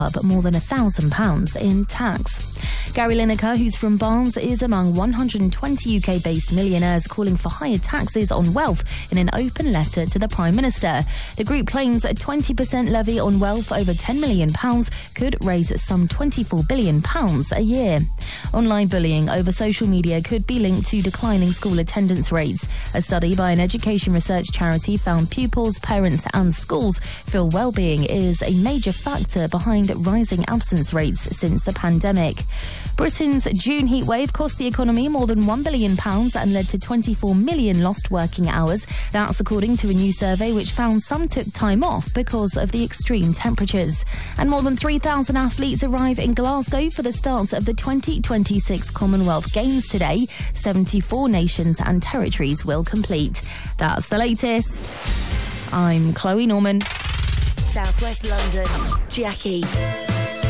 up more than £1,000 in tax. Gary Lineker, who's from Barnes, is among 120 UK-based millionaires calling for higher taxes on wealth in an open letter to the Prime Minister. The group claims a 20% levy on wealth over £10 million could raise some £24 billion a year. Online bullying over social media could be linked to declining school attendance rates. A study by an education research charity found pupils, parents and schools feel well-being is a major factor behind rising absence rates since the pandemic. Britain's June heatwave cost the economy more than £1 billion and led to 24 million lost working hours. That's according to a new survey which found some took time off because of the extreme temperatures. And more than 3,000 athletes arrive in Glasgow for the start of the 2026 Commonwealth Games today. 74 nations and territories will complete. That's the latest. I'm Chloe Norman. South West London, Jackie.